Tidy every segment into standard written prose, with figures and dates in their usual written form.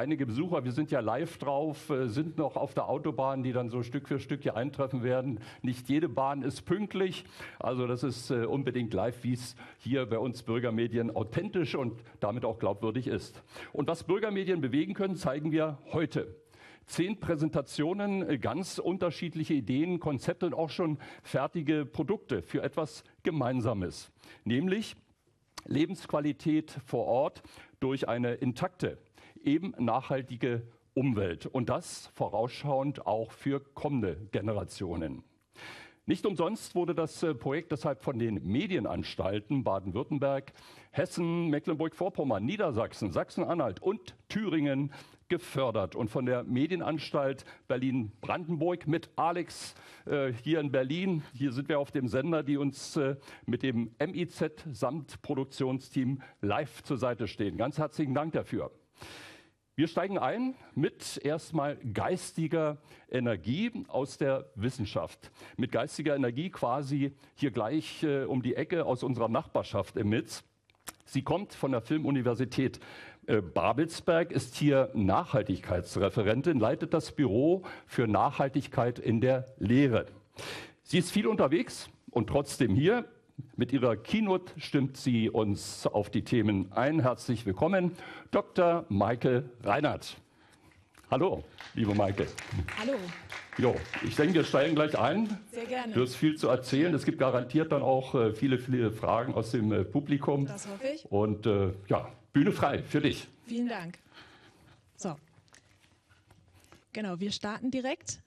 einige Besucher, wir sind ja live drauf, sind noch auf der Autobahn, die dann so Stück für Stück hier eintreffen werden. Nicht jede Bahn ist pünktlich, also das ist unbedingt live, wie es hier bei uns Bürgermedien authentisch und damit auch glaubwürdig ist. Und was Bürgermedien bewegen können, zeigen wir heute. 10 Präsentationen, ganz unterschiedliche Ideen, Konzepte und auch schon fertige Produkte für etwas Gemeinsames, nämlich Lebensqualität vor Ort durch eine intakte, eben nachhaltige Umwelt und das vorausschauend auch für kommende Generationen. Nicht umsonst wurde das Projekt deshalb von den Medienanstalten Baden-Württemberg, Hessen, Mecklenburg-Vorpommern, Niedersachsen, Sachsen-Anhalt und Thüringen gefördert und von der Medienanstalt Berlin-Brandenburg mit Alex hier in Berlin. Hier sind wir auf dem Sender, die uns mit dem MIZ samt Produktionsteam live zur Seite stehen. Ganz herzlichen Dank dafür. Wir steigen ein mit erstmal geistiger Energie aus der Wissenschaft. Mit geistiger Energie quasi hier gleich um die Ecke aus unserer Nachbarschaft im Mitz. Sie kommt von der Filmuniversität Babelsberg, ist hier Nachhaltigkeitsreferentin, leitet das Büro für Nachhaltigkeit in der Lehre. Sie ist viel unterwegs und trotzdem hier. Mit ihrer Keynote stimmt sie uns auf die Themen ein. Herzlich willkommen, Dr. Maike Reinert. Hallo, liebe Maike. Hallo. Jo, ich denke, wir steigen gleich ein. Sehr gerne. Du hast viel zu erzählen. Es gibt garantiert dann auch viele Fragen aus dem Publikum. Das hoffe ich. Und ja, Bühne frei für dich. Vielen Dank. So. Genau, wir starten direkt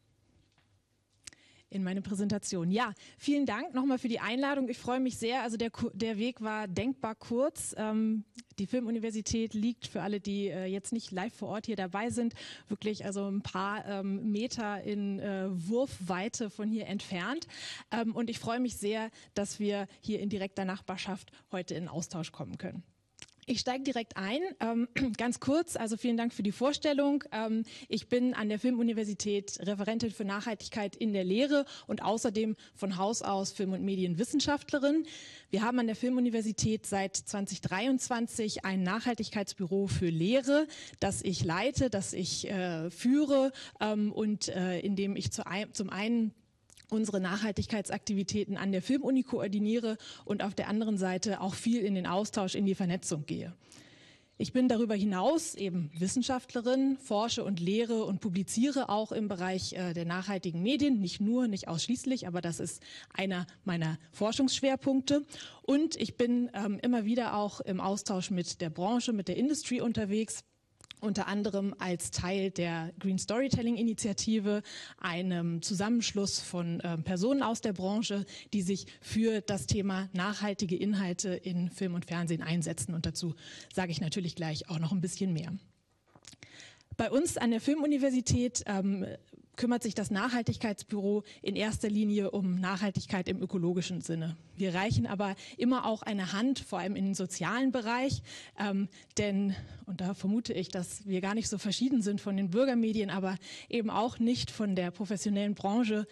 in meine Präsentation. Ja, vielen Dank nochmal für die Einladung. Ich freue mich sehr. Also der Weg war denkbar kurz. Die Filmuniversität liegt für alle, die jetzt nicht live vor Ort hier dabei sind, wirklich also ein paar Meter in Wurfweite von hier entfernt. Und ich freue mich sehr, dass wir hier in direkter Nachbarschaft heute in Austausch kommen können. Ich steige direkt ein, ganz kurz, also vielen Dank für die Vorstellung. Ich bin an der Filmuniversität Referentin für Nachhaltigkeit in der Lehre und außerdem von Haus aus Film- und Medienwissenschaftlerin. Wir haben an der Filmuniversität seit 2023 ein Nachhaltigkeitsbüro für Lehre, das ich leite, das ich führe und in dem ich zum einen unsere Nachhaltigkeitsaktivitäten an der Filmuni koordiniere und auf der anderen Seite auch viel in den Austausch, in die Vernetzung gehe. Ich bin darüber hinaus eben Wissenschaftlerin, forsche und lehre und publiziere auch im Bereich der nachhaltigen Medien, nicht nur, nicht ausschließlich, aber das ist einer meiner Forschungsschwerpunkte. Und ich bin immer wieder auch im Austausch mit der Branche, mit der Industry unterwegs. Unter anderem als Teil der Green Storytelling Initiative, einem Zusammenschluss von Personen aus der Branche, die sich für das Thema nachhaltige Inhalte in Film und Fernsehen einsetzen. Und dazu sage ich natürlich gleich auch noch ein bisschen mehr. Bei uns an der Filmuniversität kümmert sich das Nachhaltigkeitsbüro in erster Linie um Nachhaltigkeit im ökologischen Sinne. Wir reichen aber immer auch eine Hand, vor allem in den sozialen Bereich, denn, und da vermute ich, dass wir gar nicht so verschieden sind von den Bürgermedien, aber eben auch nicht von der professionellen Branche,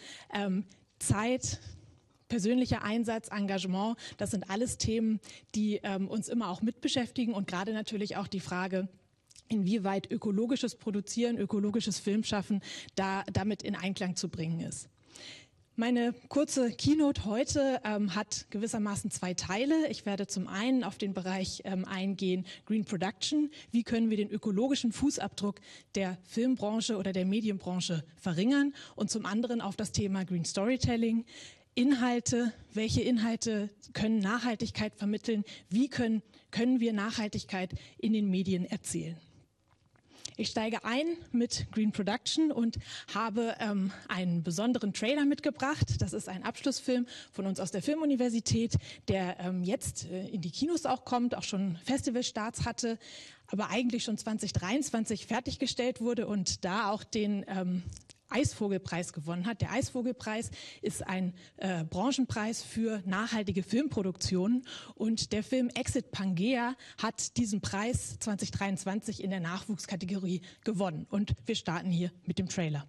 Zeit, persönlicher Einsatz, Engagement, das sind alles Themen, die uns immer auch mitbeschäftigen und gerade natürlich auch die Frage, inwieweit ökologisches Produzieren, ökologisches Filmschaffen damit in Einklang zu bringen ist. Meine kurze Keynote heute hat gewissermaßen 2 Teile. Ich werde zum einen auf den Bereich eingehen, Green Production. Wie können wir den ökologischen Fußabdruck der Filmbranche oder der Medienbranche verringern? Und zum anderen auf das Thema Green Storytelling. Inhalte, welche Inhalte können Nachhaltigkeit vermitteln? Wie können wir Nachhaltigkeit in den Medien erzählen? Ich steige ein mit Green Production und habe einen besonderen Trailer mitgebracht. Das ist ein Abschlussfilm von uns aus der Filmuniversität, der jetzt in die Kinos auch kommt, auch schon Festivalstarts hatte, aber eigentlich schon 2023 fertiggestellt wurde und da auch den Eisvogelpreis gewonnen hat. Der Eisvogelpreis ist ein Branchenpreis für nachhaltige Filmproduktionen und der Film Exit Pangea hat diesen Preis 2023 in der Nachwuchskategorie gewonnen. Und wir starten hier mit dem Trailer.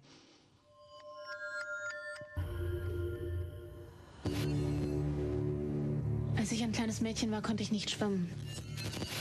Als ich ein kleines Mädchen war, konnte ich nicht schwimmen.